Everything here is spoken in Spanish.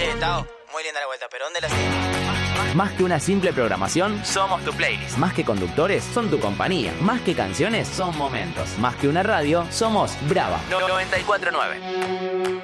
Che, Tao, muy linda la vuelta, pero ¿dónde la hacemos? Más que una simple programación, somos tu playlist. Más que conductores, son tu compañía. Más que canciones, son momentos. Más que una radio, somos Brava 94.9.